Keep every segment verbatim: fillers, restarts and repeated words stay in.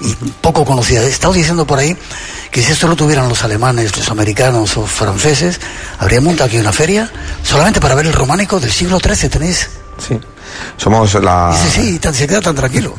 y poco conocida. He estado diciendo por ahí que si esto lo tuvieran los alemanes, los americanos o franceses, habrían montado aquí una feria solamente para ver el románico del siglo trece, ¿tenéis? Sí, somos la... Sí, sí, sí, se queda tan tranquilo.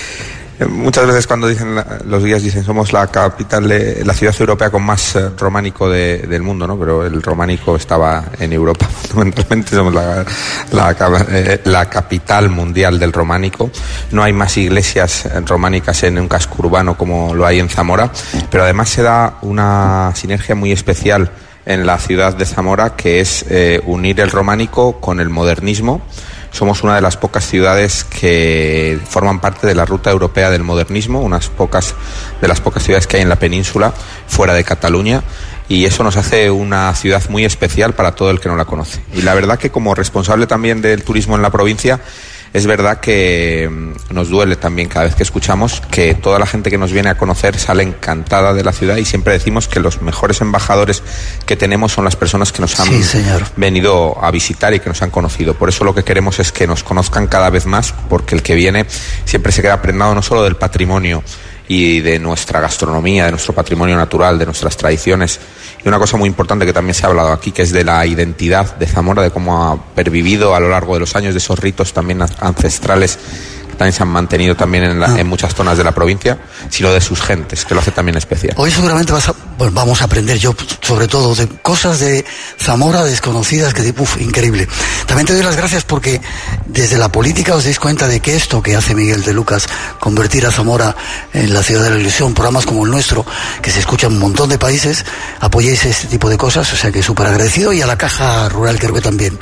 Muchas veces cuando dicen los guías dicen somos la capital de la ciudad europea con más eh, románico de, del mundo, ¿no? Pero el románico estaba en Europa. Fundamentalmente somos la, la, eh, la capital mundial del románico. No hay más iglesias románicas en un casco urbano como lo hay en Zamora, pero además se da una sinergia muy especial en la ciudad de Zamora, que es eh, unir el románico con el modernismo. Somos una de las pocas ciudades que forman parte de la ruta europea del modernismo, unas pocas de las pocas ciudades que hay en la península, fuera de Cataluña, y eso nos hace una ciudad muy especial para todo el que no la conoce. Y la verdad que como responsable también del turismo en la provincia, es verdad que nos duele también cada vez que escuchamos que toda la gente que nos viene a conocer sale encantada de la ciudad, y siempre decimos que los mejores embajadores que tenemos son las personas que nos han sí, señor. venido a visitar y que nos han conocido. Por eso lo que queremos es que nos conozcan cada vez más, porque el que viene siempre se queda prendado no solo del patrimonio y de nuestra gastronomía, de nuestro patrimonio natural, de nuestras tradiciones. Y una cosa muy importante que también se ha hablado aquí, que es de la identidad de Zamora, de cómo ha pervivido a lo largo de los años, de esos ritos también ancestrales que también se han mantenido también en, la, ah. en muchas zonas de la provincia, sino de sus gentes, que lo hace también especial. Hoy seguramente vas a, bueno, vamos a aprender, yo sobre todo, de cosas de Zamora desconocidas que digo, uff, increíble. También te doy las gracias porque desde la política os dais cuenta de que esto que hace Miguel de Lucas, convertir a Zamora en la ciudad de la ilusión, programas como el nuestro, que se escuchan en un montón de países, apoyéis este tipo de cosas, o sea que súper agradecido, y a la Caja Rural creo que también.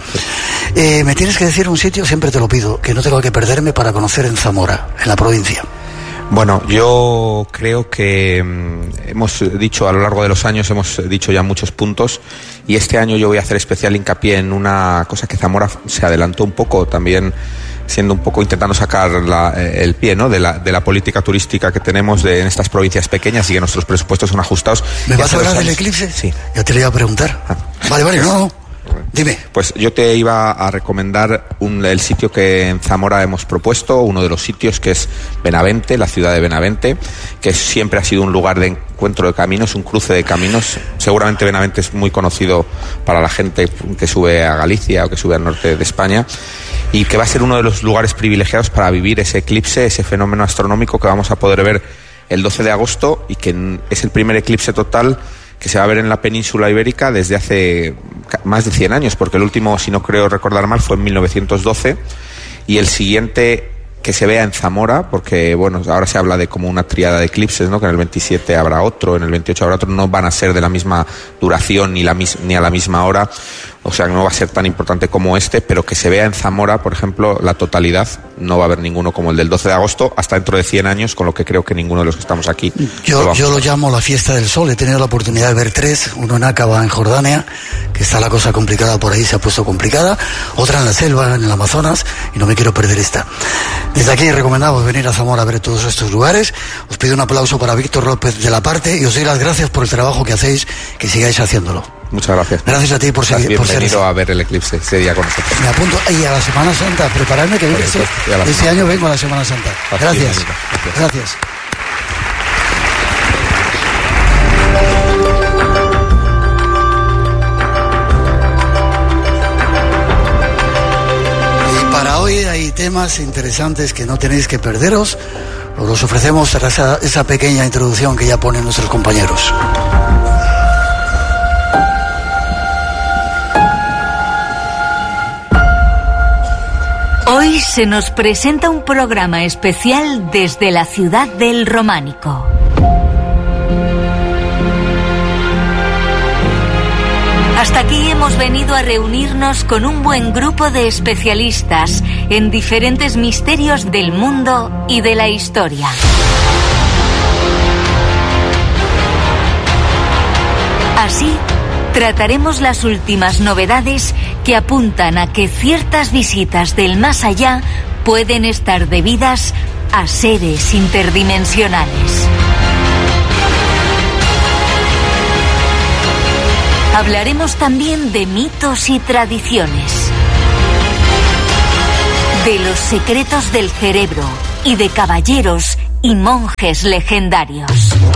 Eh, me tienes que decir un sitio, siempre te lo pido, que no tengo que perderme para conocer en Zamora, en la provincia. Bueno, yo creo que mmm, hemos dicho a lo largo de los años, hemos dicho ya muchos puntos, y este año yo voy a hacer especial hincapié en una cosa que Zamora se adelantó un poco también, siendo un poco intentando sacar la, el pie, ¿no?, de la, de la política turística que tenemos de, en estas provincias pequeñas, y que nuestros presupuestos son ajustados. ¿Me vas a hablar del eclipse? Sí. Ya te lo iba a preguntar. Ah. Vale, vale, no, no. Dime. Pues yo te iba a recomendar un, el sitio que en Zamora hemos propuesto, uno de los sitios, que es Benavente, la ciudad de Benavente, que siempre ha sido un lugar de encuentro de caminos, un cruce de caminos. Seguramente Benavente es muy conocido para la gente que sube a Galicia o que sube al norte de España, y que va a ser uno de los lugares privilegiados para vivir ese eclipse, ese fenómeno astronómico que vamos a poder ver el doce de agosto, y que es el primer eclipse total que se va a ver en la península ibérica desde hace más de cien años, porque el último, si no creo recordar mal, fue en mil novecientos doce, y el siguiente que se vea en Zamora, porque bueno, ahora se habla de como una tríada de eclipses, ¿no?, que en el veintisiete habrá otro, en el veintiocho habrá otro, no van a ser de la misma duración ni, la mis, ni a la misma hora, o sea, no va a ser tan importante como este, pero que se vea en Zamora, por ejemplo, la totalidad, no va a haber ninguno como el del doce de agosto hasta dentro de cien años, con lo que creo que ninguno de los que estamos aquí. Yo lo, yo lo llamo la fiesta del sol. He tenido la oportunidad de ver tres, uno en Aqaba, en Jordania, que está la cosa complicada por ahí, se ha puesto complicada, otra en la selva, en el Amazonas, y no me quiero perder esta. Desde aquí recomendamos venir a Zamora a ver todos estos lugares. Os pido un aplauso para Víctor López de la Parte, y os doy las gracias por el trabajo que hacéis, que sigáis haciéndolo. Muchas gracias. Gracias a ti por seguir. Bienvenido por a ver el eclipse ese día con nosotros. Me apunto ahí a la Semana Santa, prepararme que este, este año vengo a la Semana Santa. Gracias. Gracias. Gracias. Y para hoy hay temas interesantes que no tenéis que perderos. Os ofrecemos esa, esa pequeña introducción que ya ponen nuestros compañeros. Hoy se nos presenta un programa especial desde la ciudad del Románico. Hasta aquí hemos venido a reunirnos con un buen grupo de especialistas en diferentes misterios del mundo y de la historia. Así, trataremos las últimas novedades que apuntan a que ciertas visitas del más allá pueden estar debidas a seres interdimensionales. Hablaremos también de mitos y tradiciones, de los secretos del cerebro y de caballeros y monjes legendarios.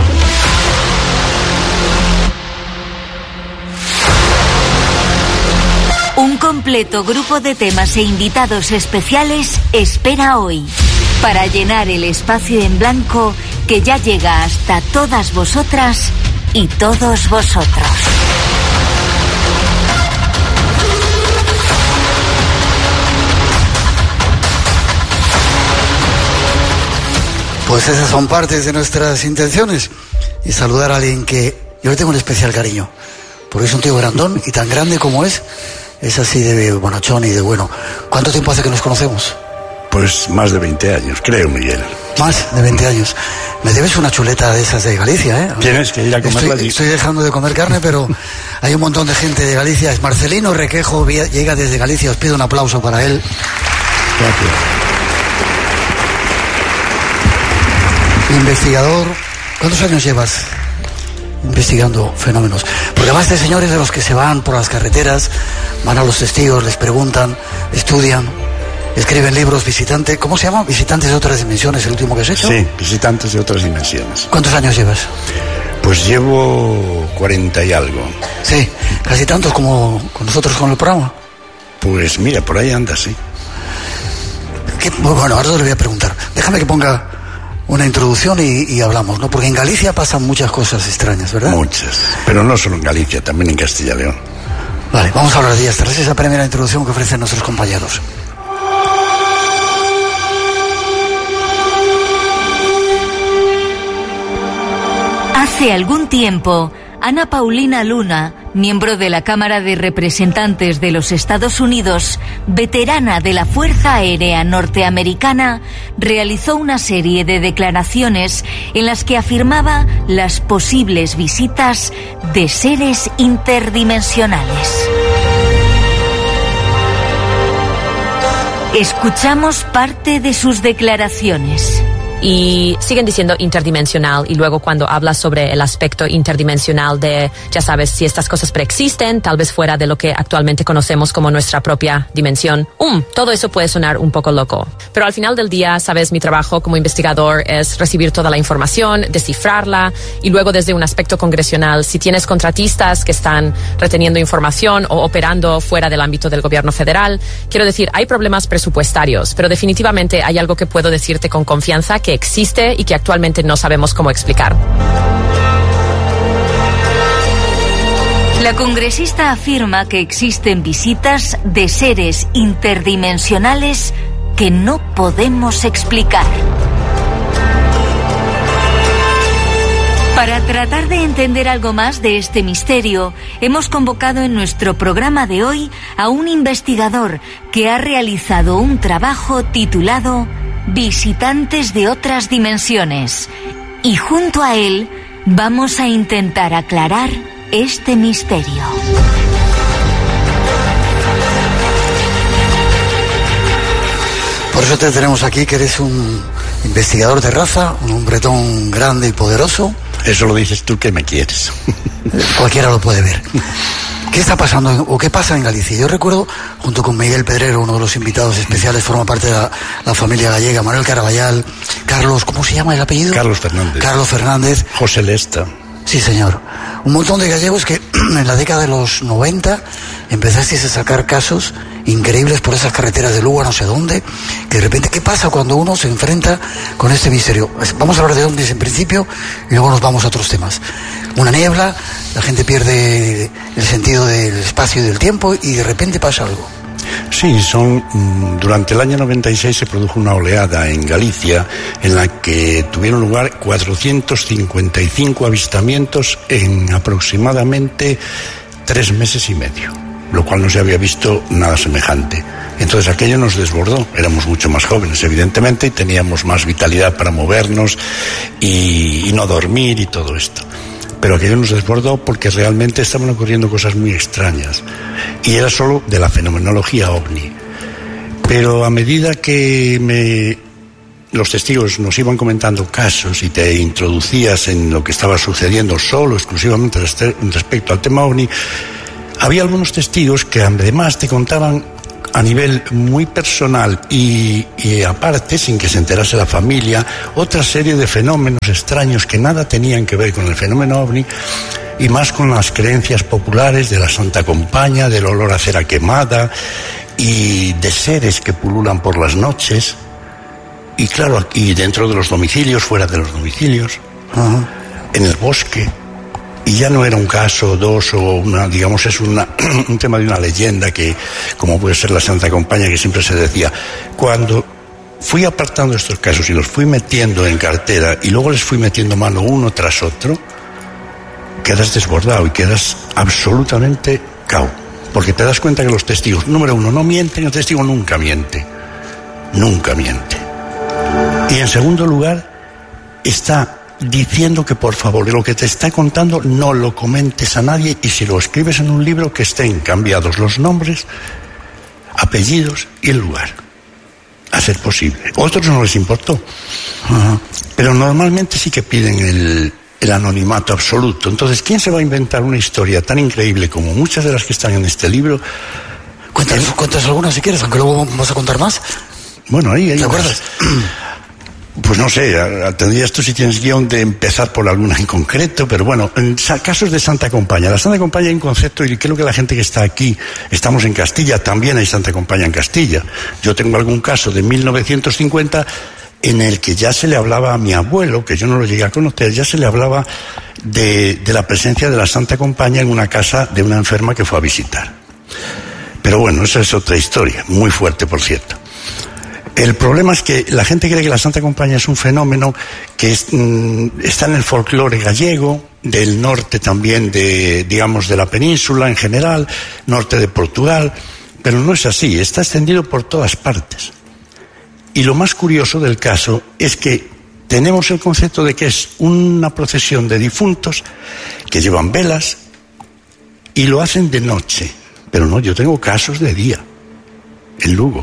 Un completo grupo de temas e invitados especiales espera hoy para llenar el espacio en blanco que ya llega hasta todas vosotras y todos vosotros. Pues esas son partes de nuestras intenciones. Y saludar a alguien que yo le tengo un especial cariño, porque es un tío grandón y tan grande como es, es así de bonachón y de bueno. ¿Cuánto tiempo hace que nos conocemos? Pues más de veinte años, creo, Miguel. Más de veinte años. Me debes una chuleta de esas de Galicia, ¿eh? Tienes que ir a comerla. Estoy, estoy dejando de comer carne, pero hay un montón de gente de Galicia. Es Marcelino Requejo, llega desde Galicia. Os pido un aplauso para él. Gracias. Investigador. ¿Cuántos años llevas investigando fenómenos? Porque además este señor es de los que se van por las carreteras, van a los testigos, les preguntan, estudian, escriben libros. Visitante, ¿cómo se llama? Visitantes de otras dimensiones, el último que has hecho. Sí, visitantes de otras dimensiones. ¿Cuántos años llevas? Pues llevo cuarenta y algo. Sí, casi tantos como con nosotros con el programa. Pues mira, por ahí anda, sí. ¿Qué? Bueno, ahora te lo voy a preguntar. Déjame que ponga una introducción y, y hablamos, ¿no? Porque en Galicia pasan muchas cosas extrañas, ¿verdad? Muchas, pero no solo en Galicia, también en Castilla y León. Vale, vamos a hablar de ellas tras esa primera introducción que ofrecen nuestros compañeros. Hace algún tiempo, Ana Paulina Luna, miembro de la Cámara de Representantes de los Estados Unidos, veterana de la Fuerza Aérea Norteamericana, realizó una serie de declaraciones en las que afirmaba las posibles visitas de seres interdimensionales. Escuchamos parte de sus declaraciones. Y siguen diciendo interdimensional, y luego cuando hablas sobre el aspecto interdimensional de, ya sabes, si estas cosas preexisten, tal vez fuera de lo que actualmente conocemos como nuestra propia dimensión, um, todo eso puede sonar un poco loco. Pero al final del día, sabes, mi trabajo como investigador es recibir toda la información, descifrarla, y luego desde un aspecto congresional, si tienes contratistas que están reteniendo información o operando fuera del ámbito del gobierno federal, quiero decir, hay problemas presupuestarios, pero definitivamente hay algo que puedo decirte con confianza que existe y que actualmente no sabemos cómo explicar. La congresista afirma que existen visitas de seres interdimensionales que no podemos explicar. Para tratar de entender algo más de este misterio, hemos convocado en nuestro programa de hoy a un investigador que ha realizado un trabajo titulado Visitantes de otras dimensiones. Y junto a él vamos a intentar aclarar este misterio. Por eso te tenemos aquí, que eres un investigador de raza, un hombretón grande y poderoso. Eso lo dices tú que me quieres. Cualquiera lo puede ver. ¿Qué está pasando o qué pasa en Galicia? Yo recuerdo, junto con Miguel Pedrero, uno de los invitados especiales, forma parte de la, la familia gallega, Manuel Caraballal, Carlos, ¿cómo se llama el apellido? Carlos Fernández. Carlos Fernández. José Lesta. Sí, señor. Un montón de gallegos que en la década de los noventa empezasteis a sacar casos increíbles por esas carreteras de Lugo a no sé dónde, que de repente, ¿qué pasa cuando uno se enfrenta con este misterio? Vamos a hablar de ovnis en principio y luego nos vamos a otros temas. Una niebla, la gente pierde el sentido del espacio y del tiempo y de repente pasa algo. Sí, son durante el año noventa y seis se produjo una oleada en Galicia en la que tuvieron lugar cuatrocientos cincuenta y cinco avistamientos en aproximadamente tres meses y medio, lo cual no se había visto nada semejante. Entonces aquello nos desbordó, éramos mucho más jóvenes evidentemente y teníamos más vitalidad para movernos y, y no dormir y todo esto. Pero aquello nos desbordó porque realmente estaban ocurriendo cosas muy extrañas. Y era solo de la fenomenología ovni. Pero a medida que me, los testigos nos iban comentando casos y te introducías en lo que estaba sucediendo solo, exclusivamente respecto al tema ovni, había algunos testigos que además te contaban a nivel muy personal y, y aparte, sin que se enterase la familia, otra serie de fenómenos extraños que nada tenían que ver con el fenómeno ovni y más con las creencias populares de la Santa Compaña, del olor a cera quemada y de seres que pululan por las noches. Y claro, aquí dentro de los domicilios, fuera de los domicilios, uh-huh. en el bosque. Y ya no era un caso, dos o una, digamos, es una, un tema de una leyenda que, como puede ser la Santa Compaña, que siempre se decía. Cuando fui apartando estos casos y los fui metiendo en cartera y luego les fui metiendo mano uno tras otro, quedas desbordado y quedas absolutamente cao. Porque te das cuenta que los testigos, número uno, no mienten, el testigo nunca miente. Nunca miente. Y en segundo lugar, está diciendo que por favor, lo que te está contando no lo comentes a nadie y si lo escribes en un libro que estén cambiados los nombres, apellidos y el lugar, a ser posible. A otros no les importó, uh-huh. pero normalmente sí que piden el, el anonimato absoluto. Entonces, ¿quién se va a inventar una historia tan increíble como muchas de las que están en este libro? Cuéntanos, cuéntanos alguna si quieres, aunque luego vamos a contar más. Bueno, ahí, ahí ¿te acuerdas? Pues no sé, tendrías tú si tienes guión de empezar por alguna en concreto, pero bueno, en casos de Santa Compaña. La Santa Compaña hay un concepto, y creo que la gente que está aquí, estamos en Castilla, también hay Santa Compaña en Castilla. Yo tengo algún caso de mil novecientos cincuenta en el que ya se le hablaba a mi abuelo, que yo no lo llegué a conocer, ya se le hablaba de, de la presencia de la Santa Compaña en una casa de una enferma que fue a visitar. Pero bueno, esa es otra historia, muy fuerte, por cierto. El problema es que la gente cree que la Santa Compaña es un fenómeno que es, mm, está en el folclore gallego, del norte también de, digamos, de la península en general, norte de Portugal, pero no es así, está extendido por todas partes. Y lo más curioso del caso es que tenemos el concepto de que es una procesión de difuntos que llevan velas y lo hacen de noche, pero no, yo tengo casos de día, en Lugo.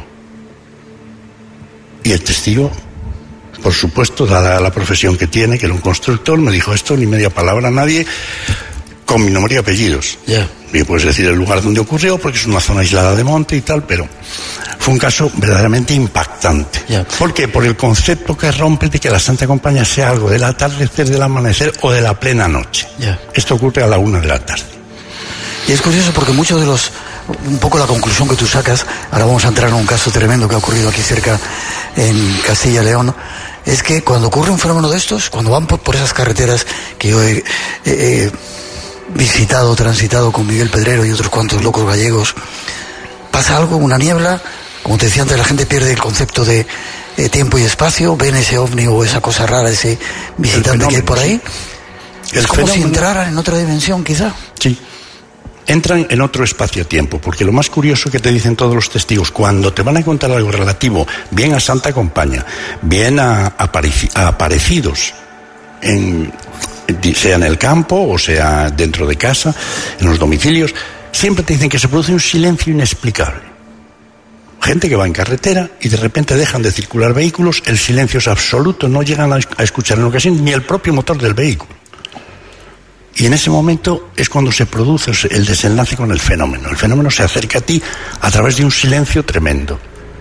Y el testigo, por supuesto, dada la profesión que tiene, que era un constructor, me dijo esto, ni media palabra a nadie, con mi nombre y apellidos. Yeah. Y puedes decir el lugar donde ocurrió, porque es una zona aislada de monte y tal, pero fue un caso verdaderamente impactante. Yeah. ¿Por qué? Por el concepto que rompe de que la Santa Compañía sea algo del atardecer, del amanecer o de la plena noche. Yeah. Esto ocurre a la una de la tarde. Y es curioso porque muchos de los, un poco la conclusión que tú sacas, ahora vamos a entrar en un caso tremendo que ha ocurrido aquí cerca en Castilla y León, es que cuando ocurre un fenómeno de estos, cuando van por, por esas carreteras que yo he, he, he visitado, transitado con Miguel Pedrero y otros cuantos locos gallegos, pasa algo, una niebla, como te decía antes, la gente pierde el concepto de eh, tiempo y espacio, ven ese ovni o esa cosa rara, ese visitante que hay por ahí, el es como fenómeno, si entraran en otra dimensión quizá. Sí. Entran en otro espacio-tiempo, porque lo más curioso que te dicen todos los testigos, cuando te van a contar algo relativo, bien a Santa Compaña, bien a, a, pareci, a aparecidos, en, sea en el campo o sea dentro de casa, en los domicilios, siempre te dicen que se produce un silencio inexplicable. Gente que va en carretera y de repente dejan de circular vehículos, el silencio es absoluto, no llegan a, a escuchar en ocasiones ni el propio motor del vehículo. Y en ese momento es cuando se produce el desenlace con el fenómeno. El fenómeno se acerca a ti a través de un silencio tremendo.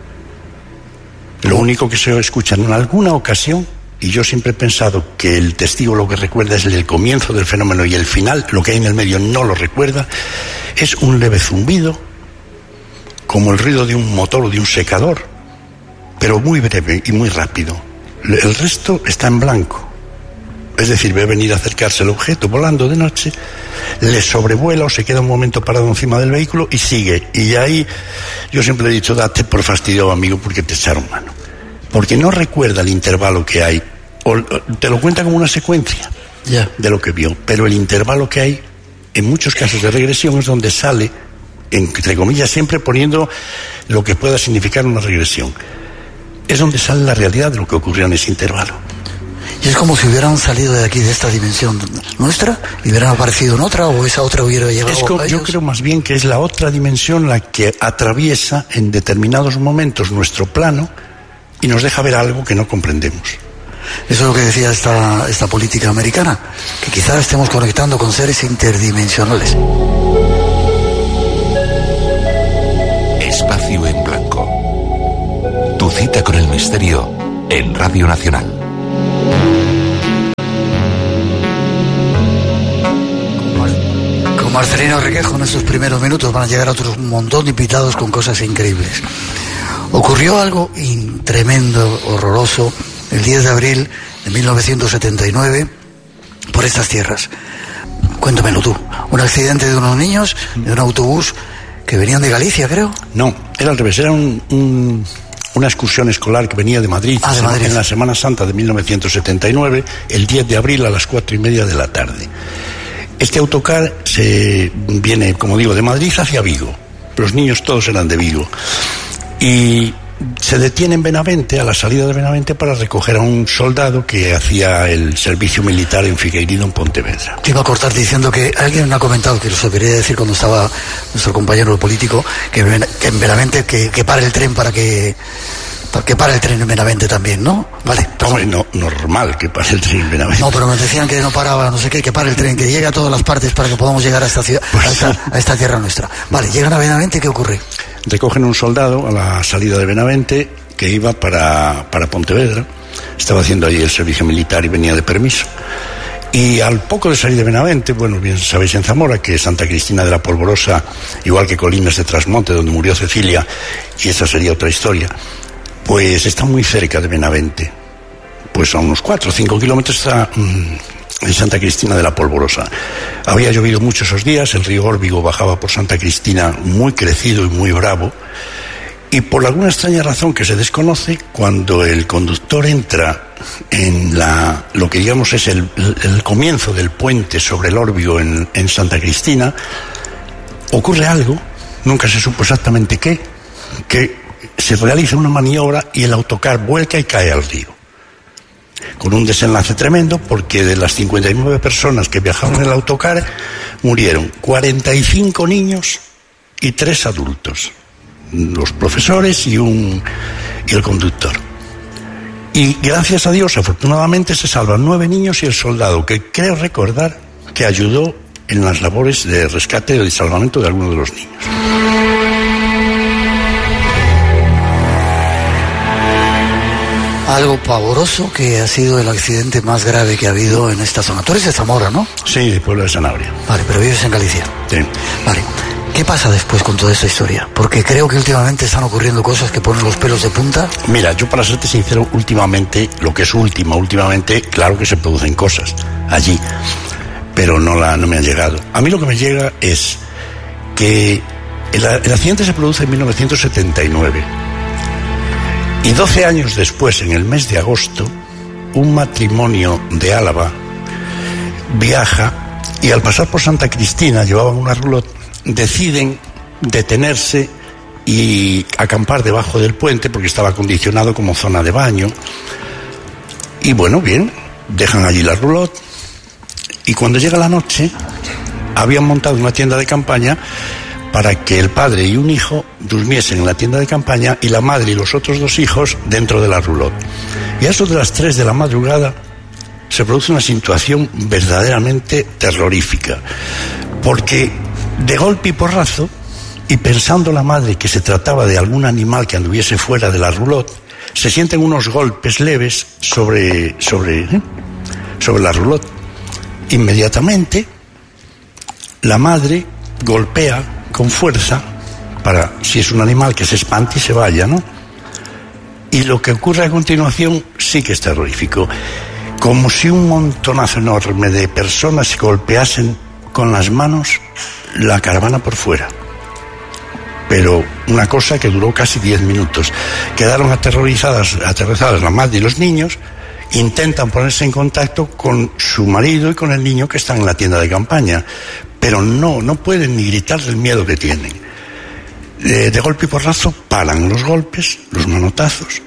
Lo único que se escucha en alguna ocasión, y yo siempre he pensado que el testigo lo que recuerda es el comienzo del fenómeno y el final, lo que hay en el medio no lo recuerda, es un leve zumbido, como el ruido de un motor o de un secador, pero muy breve y muy rápido. El resto está en blanco. Es decir, ve venir a acercarse el objeto volando de noche, le sobrevuela o se queda un momento parado encima del vehículo y sigue. Y ahí yo siempre he dicho, date por fastidiado, amigo, porque te echaron mano. Porque no recuerda el intervalo que hay, o te lo cuenta como una secuencia yeah. de lo que vio, pero el intervalo que hay, en muchos casos de regresión, es donde sale, entre comillas, siempre poniendo lo que pueda significar una regresión. Es donde sale la realidad de lo que ocurrió en ese intervalo. Y es como si hubieran salido de aquí, de esta dimensión nuestra, y hubieran aparecido en otra, o esa otra hubiera llegado es como, a ellos. Yo creo más bien que es la otra dimensión la que atraviesa en determinados momentos nuestro plano y nos deja ver algo que no comprendemos. Eso es lo que decía esta, esta política americana, que quizás estemos conectando con seres interdimensionales. Espacio en cita con el misterio en Radio Nacional. Con Marcelino Requejo en estos primeros minutos van a llegar otros un montón de invitados con cosas increíbles. Ocurrió algo in- tremendo, horroroso, el diez de abril de mil novecientos setenta y nueve por estas tierras. Cuéntamelo tú. Un accidente de unos niños de un autobús que venían de Galicia, creo. No, era al revés, era un, un, una excursión escolar que venía de Madrid, ah, de Madrid en la Semana Santa de mil novecientos setenta y nueve, el diez de abril a las cuatro y media de la tarde. Este autocar se viene, como digo, de Madrid hacia Vigo. Los niños todos eran de Vigo. Y se detiene en Benavente, a la salida de Benavente, para recoger a un soldado que hacía el servicio militar en Figueiredo, en Pontevedra. Te iba a cortar diciendo que alguien me ha comentado, que lo quería decir cuando estaba nuestro compañero político, que, que en Benavente que, que pare el tren para que para que pare el tren en Benavente también, ¿no? Vale. Hombre, no, normal que pare el tren en Benavente. No, pero me decían que no paraba, no sé qué, que pare el tren, que llegue a todas las partes para que podamos llegar a esta ciudad, pues a, esta, a esta tierra nuestra. Vale, llegan a Benavente, ¿qué ocurre? Recogen un soldado a la salida de Benavente que iba para, para Pontevedra. Estaba haciendo allí el servicio militar y venía de permiso. Y al poco de salir de Benavente, bueno, bien sabéis en Zamora que Santa Cristina de la Polvorosa, igual que Colinas de Trasmonte, donde murió Cecilia, y esa sería otra historia, pues está muy cerca de Benavente. Pues a unos cuatro o cinco kilómetros está mmm, en Santa Cristina de la Polvorosa. Había llovido mucho esos días, el río Órbigo bajaba por Santa Cristina muy crecido y muy bravo, y por alguna extraña razón que se desconoce, cuando el conductor entra en la, lo que digamos es el, el comienzo del puente sobre el Órbigo en, en Santa Cristina, ocurre algo, nunca se supo exactamente qué, que se realiza una maniobra y el autocar vuelca y cae al río. Con un desenlace tremendo, porque de las cincuenta y nueve personas que viajaban en el autocar, murieron cuarenta y cinco niños y tres adultos, los profesores y, un, y el conductor. Y gracias a Dios, afortunadamente, se salvan nueve niños y el soldado, que creo recordar que ayudó en las labores de rescate y salvamento de algunos de los niños. Algo pavoroso que ha sido el accidente más grave que ha habido en esta zona. Tú eres de Zamora, ¿no? Sí, del pueblo de Sanabria. Vale, pero vives en Galicia. Sí. Vale. ¿Qué pasa después con toda esta historia? Porque creo que últimamente están ocurriendo cosas que ponen los pelos de punta. Mira, yo para serte sincero, últimamente, lo que es última, últimamente, claro que se producen cosas allí, pero no, la, no me han llegado. A mí lo que me llega es que el, el accidente se produce en mil novecientos setenta y nueve. Y doce años después, en el mes de agosto, un matrimonio de Álava viaja y al pasar por Santa Cristina, llevaban una roulotte, deciden detenerse y acampar debajo del puente porque estaba acondicionado como zona de baño. Y bueno, bien, dejan allí la roulotte y cuando llega la noche habían montado una tienda de campaña para que el padre y un hijo durmiesen en la tienda de campaña y la madre y los otros dos hijos dentro de la roulotte. Y a eso de las tres de la madrugada se produce una situación verdaderamente terrorífica, porque de golpe y porrazo, y pensando la madre que se trataba de algún animal que anduviese fuera de la roulotte, se sienten unos golpes leves sobre, sobre, ¿eh? sobre la roulotte. Inmediatamente la madre golpea con fuerza para, si es un animal, que se espante y se vaya, ¿no? Y lo que ocurre a continuación sí que es terrorífico. Como si un montonazo enorme de personas se golpeasen con las manos la caravana por fuera. Pero una cosa que duró casi diez minutos. Quedaron aterrorizadas, aterrorizadas la madre y los niños, intentan ponerse en contacto con su marido y con el niño que están en la tienda de campaña. Pero no, no pueden ni gritar del miedo que tienen. De, de golpe y porrazo paran los golpes, los manotazos.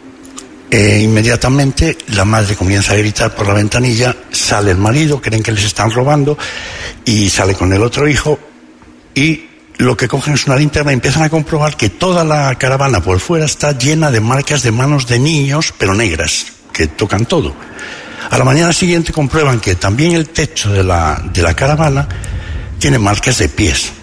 E inmediatamente la madre comienza a gritar por la ventanilla, sale el marido, creen que les están robando, y sale con el otro hijo, y lo que cogen es una linterna y empiezan a comprobar que toda la caravana por fuera está llena de marcas de manos de niños, pero negras, que tocan todo. A la mañana siguiente comprueban que también el techo de la, de la caravana tiene marcas de pies.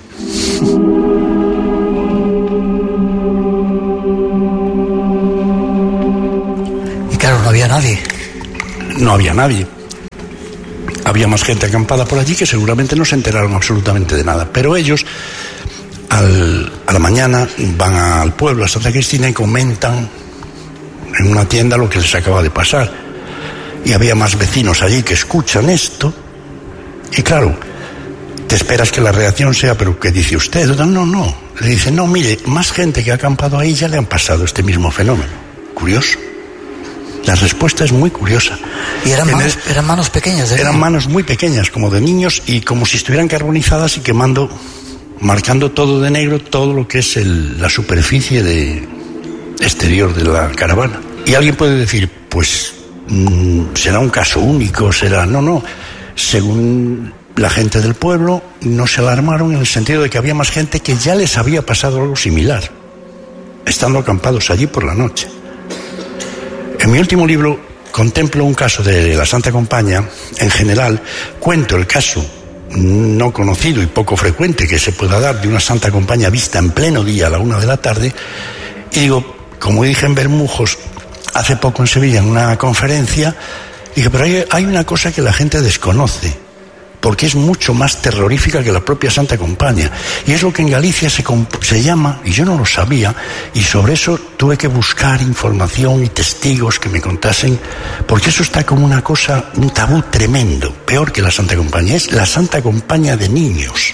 había nadie. No había nadie. Había más gente acampada por allí que seguramente no se enteraron absolutamente de nada. Pero ellos, al, a la mañana, van al pueblo, a Santa Cristina, y comentan en una tienda lo que les acaba de pasar. Y había más vecinos allí que escuchan esto. Y claro, te esperas que la reacción sea, ¿pero qué dice usted? No, no. Le dicen, no, mire, más gente que ha acampado ahí ya le han pasado este mismo fenómeno. Curioso. La respuesta es muy curiosa. ¿Y eran manos, el, eran manos pequeñas? Eran niño? manos muy pequeñas, como de niños, y como si estuvieran carbonizadas y quemando, marcando todo de negro, todo lo que es el, la superficie de, exterior de la caravana. Y alguien puede decir, pues, mmm, será un caso único, será... No, no. Según la gente del pueblo, no se alarmaron en el sentido de que había más gente que ya les había pasado algo similar, estando acampados allí por la noche. En mi último libro contemplo un caso de la Santa Compaña. En general, cuento el caso no conocido y poco frecuente que se pueda dar de una Santa Compaña vista en pleno día a la una de la tarde. Y digo, como dije en Bermujos hace poco en Sevilla en una conferencia, dije, pero hay, hay una cosa que la gente desconoce, porque es mucho más terrorífica que la propia Santa Compaña. Y es lo que en Galicia se, se llama, y yo no lo sabía, y sobre eso tuve que buscar información y testigos que me contasen, porque eso está como una cosa, un tabú tremendo, peor que la Santa Compaña, es la Santa Compaña de niños.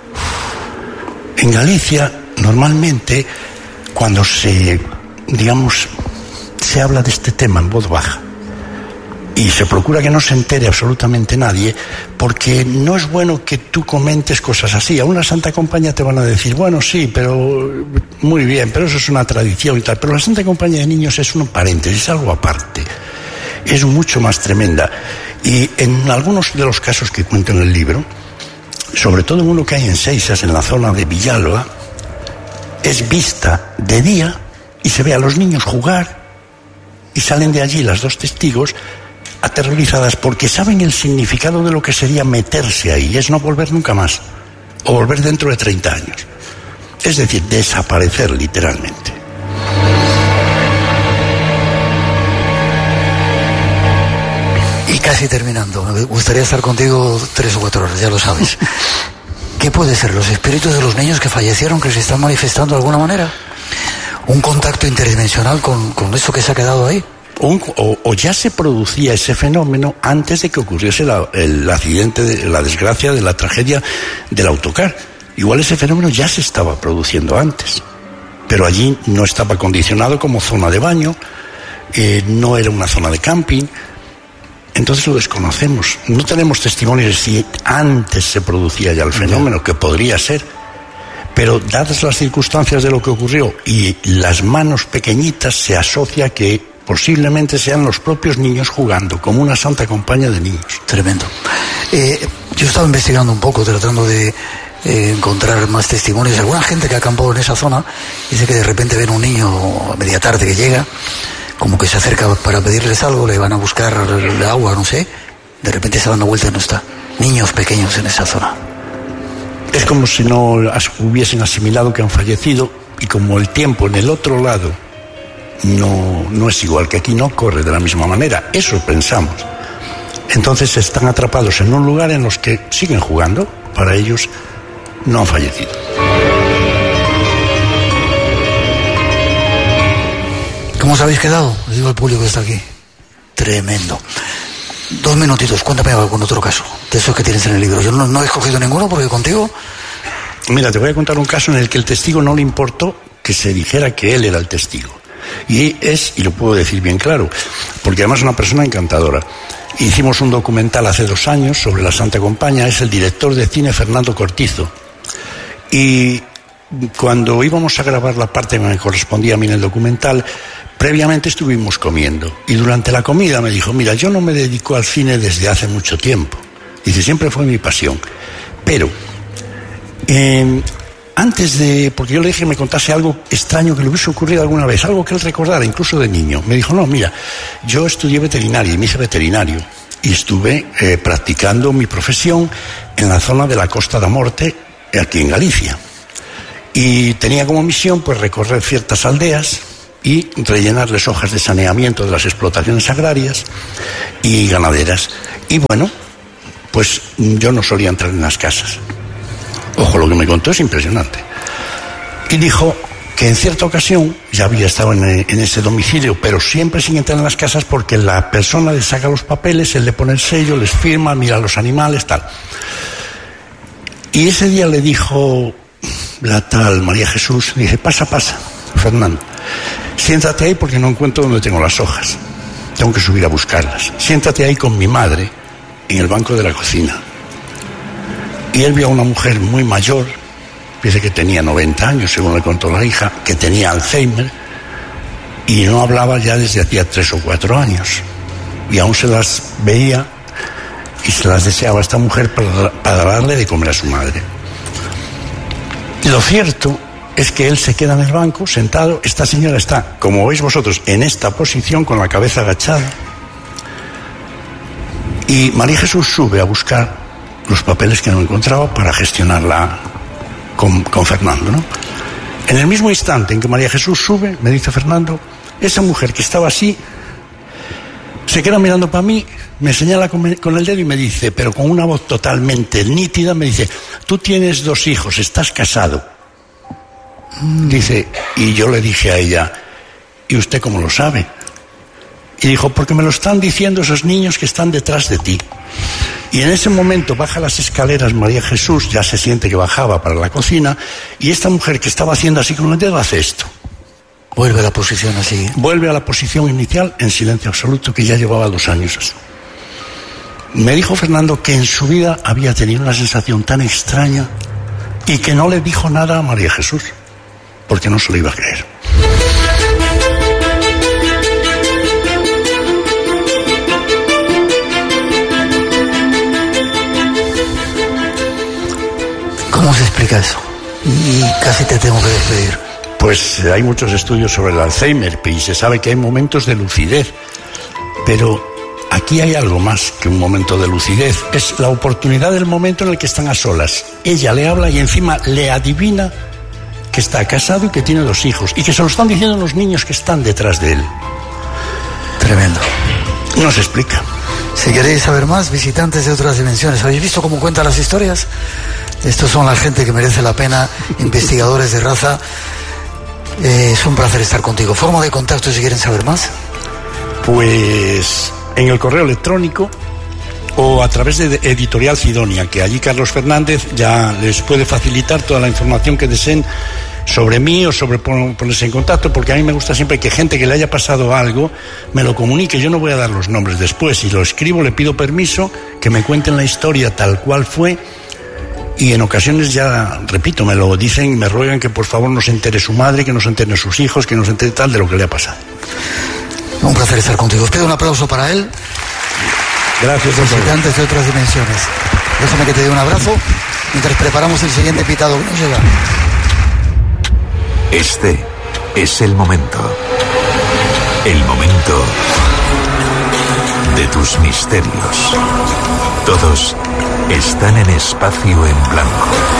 En Galicia, normalmente, cuando se, digamos, se habla de este tema en voz baja, y se procura que no se entere absolutamente nadie, porque no es bueno que tú comentes cosas así. A una Santa Compaña te van a decir, bueno, sí, pero muy bien, pero eso es una tradición y tal. Pero la Santa Compaña de niños es un paréntesis, es algo aparte. Es mucho más tremenda. Y en algunos de los casos que cuento en el libro, sobre todo en uno que hay en Seixas, en la zona de Villalba, es vista de día y se ve a los niños jugar y salen de allí las dos testigos aterrorizadas porque saben el significado de lo que sería meterse ahí, es no volver nunca más, o volver dentro de treinta años. Es decir, desaparecer literalmente. Y casi terminando, me gustaría estar contigo tres o cuatro horas, ya lo sabes. ¿Qué puede ser? ¿Los espíritus de los niños que fallecieron, que se están manifestando de alguna manera? ¿Un contacto interdimensional con, con eso que se ha quedado ahí? Un, o, o ya se producía ese fenómeno antes de que ocurriese la, el accidente, de, la desgracia de la tragedia del autocar. Igual ese fenómeno ya se estaba produciendo antes, pero allí no estaba condicionado como zona de baño, eh, no era una zona de camping, entonces lo desconocemos. No tenemos testimonios de si antes se producía ya el fenómeno, que podría ser, pero dadas las circunstancias de lo que ocurrió y las manos pequeñitas, se asocia que posiblemente sean los propios niños jugando, como una Santa Compañía de niños. Tremendo. Eh, yo estaba investigando un poco, tratando de eh, encontrar más testimonios. Alguna gente que ha acampado en esa zona dice que de repente ven un niño a media tarde que llega, como que se acerca para pedirles algo, le van a buscar agua, no sé, de repente se dan la vuelta y no está. Niños pequeños en esa zona. Es como si no hubiesen asimilado que han fallecido, y como el tiempo en el otro lado No, no es igual, que aquí no corre de la misma manera, eso pensamos. Entonces están atrapados en un lugar en los que siguen jugando, para ellos no han fallecido. ¿Cómo os habéis quedado? Les digo al público que está aquí. Tremendo. Dos minutitos, cuéntame algún otro caso de esos que tienes en el libro. Yo no, no he escogido ninguno porque contigo... Mira, te voy a contar un caso en el que el testigo no le importó que se dijera que él era el testigo. Y es, y lo puedo decir bien claro, porque además es una persona encantadora. Hicimos un documental hace dos años sobre la Santa Compaña, es el director de cine Fernando Cortizo. Y cuando íbamos a grabar la parte que me correspondía a mí en el documental, previamente estuvimos comiendo. Y durante la comida me dijo, mira, yo no me dedico al cine desde hace mucho tiempo. Dice, siempre fue mi pasión. Pero... Eh, Antes de, porque yo le dije que me contase algo extraño que le hubiese ocurrido alguna vez, algo que él recordara, incluso de niño. Me dijo, no, mira, yo estudié veterinaria y me hice veterinario y estuve eh, practicando mi profesión en la zona de la Costa da Morte, aquí en Galicia. Y tenía como misión, pues, recorrer ciertas aldeas y rellenarles hojas de saneamiento de las explotaciones agrarias y ganaderas. Y bueno, pues yo no solía entrar en las casas. Ojo, lo que me contó es impresionante. Y dijo que en cierta ocasión ya había estado en, en ese domicilio, pero siempre sin entrar en las casas, porque la persona le saca los papeles, él le pone el sello, les firma, mira los animales, tal. Y ese día le dijo la tal María Jesús, dice, pasa, pasa, Fernando, siéntate ahí porque no encuentro donde tengo las hojas, tengo que subir a buscarlas. Siéntate ahí con mi madre en el banco de la cocina. Y él vio a una mujer muy mayor, dice que tenía noventa años, según le contó la hija, que tenía Alzheimer y no hablaba ya desde hacía tres o cuatro años. Y aún se las veía y se las deseaba a esta mujer para, para darle de comer a su madre. Y lo cierto es que él se queda en el banco, sentado. Esta señora está, como veis vosotros, en esta posición, con la cabeza agachada. Y María Jesús sube a buscar los papeles que no encontraba para gestionarla con, con Fernando, ¿no? En el mismo instante en que María Jesús sube, me dice Fernando, esa mujer que estaba así, se queda mirando para mí, me señala con, con el dedo y me dice, pero con una voz totalmente nítida, me dice, tú tienes dos hijos, estás casado. Dice, y yo le dije a ella, ¿y usted cómo lo sabe? Y dijo, porque me lo están diciendo esos niños que están detrás de ti. Y en ese momento baja las escaleras María Jesús, ya se siente que bajaba para la cocina, y esta mujer que estaba haciendo así con el dedo hace esto. Vuelve a la posición así. Vuelve a la posición inicial en silencio absoluto, que ya llevaba dos años así. Me dijo Fernando que en su vida había tenido una sensación tan extraña y que no le dijo nada a María Jesús, porque no se lo iba a creer. ¿Cómo se explica eso? Y casi te tengo que despedir. Pues hay muchos estudios sobre el Alzheimer y se sabe que hay momentos de lucidez, pero aquí hay algo más que un momento de lucidez. Es la oportunidad del momento en el que están a solas. Ella le habla y encima le adivina que está casado y que tiene dos hijos y que se lo están diciendo los niños que están detrás de él. Tremendo. No se explica. Si queréis saber más, visitantes de otras dimensiones, ¿habéis visto cómo cuentan las historias? Estos son la gente que merece la pena, investigadores de raza. Eh, es un placer estar contigo. ¿Forma de contacto si quieren saber más? Pues en el correo electrónico o a través de Editorial Sidonia, que allí Carlos Fernández ya les puede facilitar toda la información que deseen sobre mí o sobre ponerse en contacto, porque a mí me gusta siempre que gente que le haya pasado algo me lo comunique. Yo no voy a dar los nombres después. Si lo escribo, le pido permiso, que me cuenten la historia tal cual fue. Y en ocasiones ya, repito, me lo dicen y me ruegan que por favor no se entere su madre, que no se enteren sus hijos, que no se entere tal de lo que le ha pasado. Un placer estar contigo. Os pido un aplauso para él. Gracias. Visitantes de otras dimensiones. Déjame que te dé un abrazo mientras preparamos el siguiente invitado que nos llega. Este es el momento. El momento de tus misterios. Todos están en espacio en blanco.